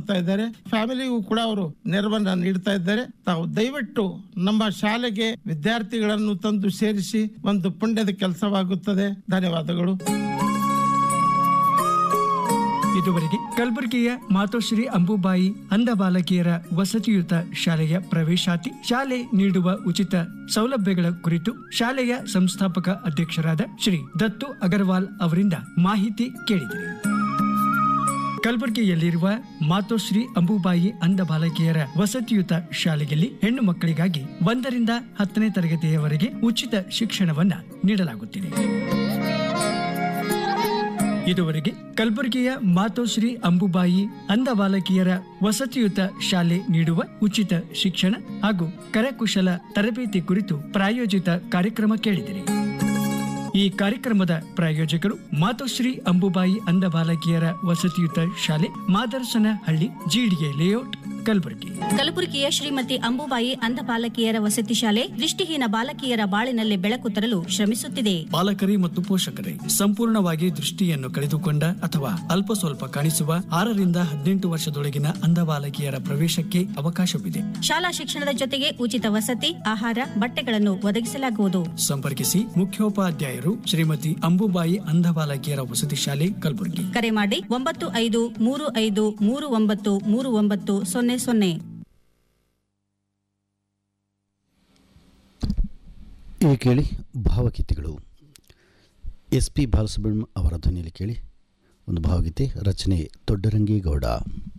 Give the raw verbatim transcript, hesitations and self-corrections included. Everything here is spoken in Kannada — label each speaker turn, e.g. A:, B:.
A: ಇದ್ದಾರೆ. ಫ್ಯಾಮಿಲಿಗೂ ಕೂಡ ಅವರು ನೆರವನ್ನ ನೀಡ್ತಾ ಇದ್ದಾರೆ. ತಾವು ದಯವಿಟ್ಟು ನಮ್ಮ ಶಾಲೆಗೆ ವಿದ್ಯಾರ್ಥಿಗಳನ್ನು ತಂದು ಸೇರಿಸಿ ಒಂದು ಪುಣ್ಯದ ಕೆಲಸವಾಗುತ್ತದೆ. ಧನ್ಯವಾದಗಳು.
B: ಇದುವರೆಗೆ ಕಲಬುರಗಿಯ ಮಾತೋಶ್ರೀ ಅಂಬುಬಾಯಿ ಅಂಧ ಬಾಲಕಿಯರ ವಸತಿಯುತ ಶಾಲೆಯ ಪ್ರವೇಶಾತಿ, ಶಾಲೆ ನೀಡುವ ಉಚಿತ ಸೌಲಭ್ಯಗಳ ಕುರಿತು ಶಾಲೆಯ ಸಂಸ್ಥಾಪಕ ಅಧ್ಯಕ್ಷರಾದ ಶ್ರೀ ದತ್ತು ಅಗರ್ವಾಲ್ ಅವರಿಂದ ಮಾಹಿತಿ ಕೇಳಿದರು. ಕಲಬುರಗಿಯಲ್ಲಿರುವ ಮಾತೋಶ್ರೀ ಅಂಬುಬಾಯಿ ಅಂಧ ಬಾಲಕಿಯರ ವಸತಿಯುತ ಶಾಲೆಯಲ್ಲಿ ಹೆಣ್ಣು ಮಕ್ಕಳಿಗಾಗಿ ಒಂದರಿಂದ ಹತ್ತನೇ ತರಗತಿಯವರೆಗೆ ಉಚಿತ ಶಿಕ್ಷಣವನ್ನ ನೀಡಲಾಗುತ್ತಿದೆ. ಇದುವರೆಗೆ ಕಲಬುರಗಿಯ ಮಾತೋಶ್ರೀ ಅಂಬುಬಾಯಿ ಅಂಧ ಬಾಲಕಿಯರ ವಸತಿಯುತ ಶಾಲೆ ನೀಡುವ ಉಚಿತ ಶಿಕ್ಷಣ ಹಾಗೂ ಕರಕುಶಲ ತರಬೇತಿ ಕುರಿತು ಪ್ರಾಯೋಜಿತ ಕಾರ್ಯಕ್ರಮ ಕೇಳಿದಿರಿ. ಈ ಕಾರ್ಯಕ್ರಮದ ಪ್ರಾಯೋಜಕರು ಮಾತೋಶ್ರೀ ಅಂಬುಬಾಯಿ ಅಂಧ ಬಾಲಕಿಯರ ವಸತಿಯುತ ಶಾಲೆ, ಮಾದರ್ಸನ ಹಳ್ಳಿ, ಜಿಡಿಎ ಲೇಔಟ್, ಕಲಬುರಗಿ.
C: ಕಲಬುರಗಿಯ ಶ್ರೀಮತಿ ಅಂಬುಬಾಯಿ ಅಂಧ ಬಾಲಕಿಯರ ವಸತಿ ಶಾಲೆ ದೃಷ್ಟಿಹೀನ ಬಾಲಕಿಯರ ಬಾಳಿನಲ್ಲಿ ಬೆಳಕು ತರಲು ಶ್ರಮಿಸುತ್ತಿದೆ.
B: ಬಾಲಕರೇ ಮತ್ತು ಪೋಷಕರೇ, ಸಂಪೂರ್ಣವಾಗಿ ದೃಷ್ಟಿಯನ್ನು ಕಳೆದುಕೊಂಡ ಅಥವಾ ಅಲ್ಪ ಸ್ವಲ್ಪ ಕಾಣಿಸುವ ಆರರಿಂದ ಹದಿನೆಂಟು ವರ್ಷದೊಳಗಿನ ಅಂಧ ಬಾಲಕಿಯರ ಪ್ರವೇಶಕ್ಕೆ ಅವಕಾಶವಿದೆ.
C: ಶಾಲಾ ಶಿಕ್ಷಣದ ಜೊತೆಗೆ ಉಚಿತ ವಸತಿ, ಆಹಾರ, ಬಟ್ಟೆಗಳನ್ನು ಒದಗಿಸಲಾಗುವುದು.
B: ಸಂಪರ್ಕಿಸಿ ಮುಖ್ಯೋಪಾಧ್ಯಾಯರು ಶ್ರೀಮತಿ ಅಂಬುಬಾಯಿ ಅಂಧ ಬಾಲಕಿಯರ ವಸತಿ ಶಾಲೆ, ಕಲಬುರಗಿ.
C: ಕರೆ ಮಾಡಿ ಒಂಬತ್ತು ಐದು ಮೂರು ಐದು ಮೂರು ಒಂಬತ್ತು ಮೂರು ಒಂಬತ್ತು ಸೊನ್ನೆ ಸೊನ್ನೆ.
D: ಈಗ ಕೇಳಿ ಭಾವಗೀತೆಗಳು. ಎಸ್ ಪಿ ಬಾಲಸುಬ್ರಹ್ಮಣ್ಯಂ ಅವರ ಧ್ವನಿಯಲ್ಲಿ ಕೇಳಿ ಒಂದು ಭಾವಗೀತೆ, ರಚನೆ ದೊಡ್ಡರಂಗೇಗೌಡ.